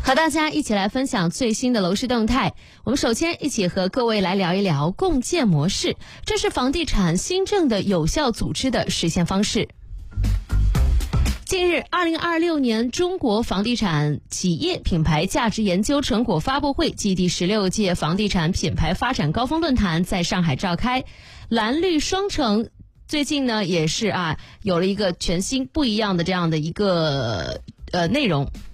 和大家一起来分享最新的楼市动态。我们首先一起和各位来聊一聊共建模式，这是房地产新政的有效组织的实现方式。近日，2026年中国房地产企业品牌价值研究成果发布会暨第16届房地产品牌发展高峰论坛在上海召开。蓝绿双城最近呢也是有了一个全新不一样的这样的一个内容。